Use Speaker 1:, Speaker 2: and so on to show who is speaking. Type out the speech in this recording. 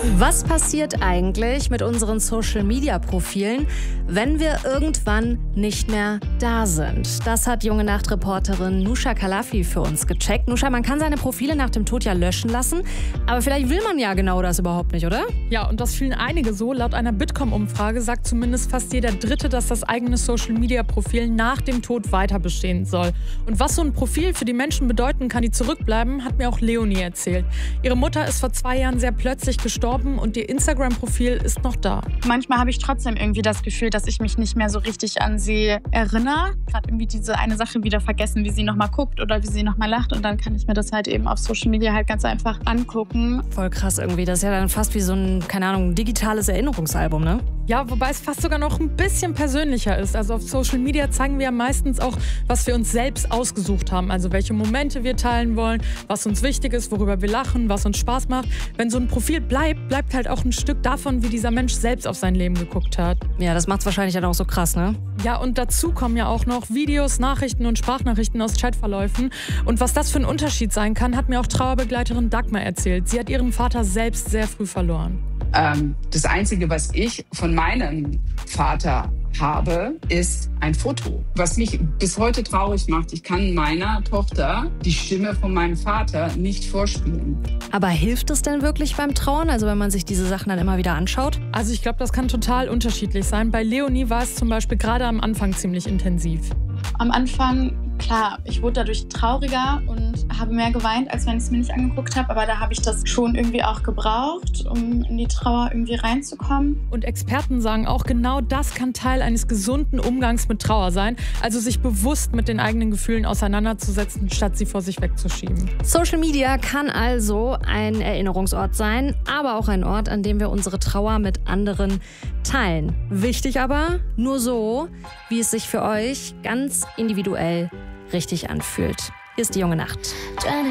Speaker 1: Was passiert eigentlich mit unseren Social-Media-Profilen, wenn wir irgendwann nicht mehr da sind? Das hat Junge Nacht-Reporterin Nusha Kalafi für uns gecheckt. Nusha, man kann seine Profile nach dem Tod ja löschen lassen, aber vielleicht will man ja genau das überhaupt nicht, oder?
Speaker 2: Ja, und das fühlen einige so. Laut einer Bitkom-Umfrage sagt zumindest fast jeder Dritte, dass das eigene Social-Media-Profil nach dem Tod weiter bestehen soll. Und was so ein Profil für die Menschen bedeuten kann, die zurückbleiben, hat mir auch Leonie erzählt. Ihre Mutter ist vor 2 Jahren sehr plötzlich gestorben und ihr Instagram-Profil ist noch da.
Speaker 3: Manchmal habe ich trotzdem irgendwie das Gefühl, dass ich mich nicht mehr so richtig an sie erinnere. Gerade irgendwie diese eine Sache wieder vergessen, wie sie nochmal guckt oder wie sie nochmal lacht. Und dann kann ich mir das halt eben auf Social Media halt ganz einfach angucken.
Speaker 1: Voll krass irgendwie. Das ist ja dann fast wie so ein, keine Ahnung, digitales Erinnerungsalbum, ne?
Speaker 2: Ja, wobei es fast sogar noch ein bisschen persönlicher ist. Also auf Social Media zeigen wir ja meistens auch, was wir uns selbst ausgesucht haben. Also welche Momente wir teilen wollen, was uns wichtig ist, worüber wir lachen, was uns Spaß macht. Wenn so ein Profil bleibt halt auch ein Stück davon, wie dieser Mensch selbst auf sein Leben geguckt hat.
Speaker 1: Ja, das macht's wahrscheinlich dann auch so krass, ne?
Speaker 2: Ja, und dazu kommen ja auch noch Videos, Nachrichten und Sprachnachrichten aus Chatverläufen. Und was das für ein Unterschied sein kann, hat mir auch Trauerbegleiterin Dagmar erzählt. Sie hat ihren Vater selbst sehr früh verloren.
Speaker 4: Das Einzige, was ich von meinem Vater habe, ist ein Foto. Was mich bis heute traurig macht, ich kann meiner Tochter die Stimme von meinem Vater nicht vorspielen.
Speaker 1: Aber hilft es denn wirklich beim Trauern? Also wenn man sich diese Sachen dann immer wieder anschaut?
Speaker 2: Also ich glaube, das kann total unterschiedlich sein. Bei Leonie war es zum Beispiel gerade am Anfang ziemlich intensiv.
Speaker 3: Am Anfang, klar, ich wurde dadurch trauriger und habe mehr geweint, als wenn ich es mir nicht angeguckt habe. Aber da habe ich das schon irgendwie auch gebraucht, um in die Trauer irgendwie reinzukommen.
Speaker 2: Und Experten sagen auch, genau das kann Teil eines gesunden Umgangs mit Trauer sein. Also sich bewusst mit den eigenen Gefühlen auseinanderzusetzen, statt sie vor sich wegzuschieben.
Speaker 1: Social Media kann also ein Erinnerungsort sein, aber auch ein Ort, an dem wir unsere Trauer mit anderen teilen. Wichtig aber, nur so, wie es sich für euch ganz individuell richtig anfühlt. Hier ist die Junge Nacht.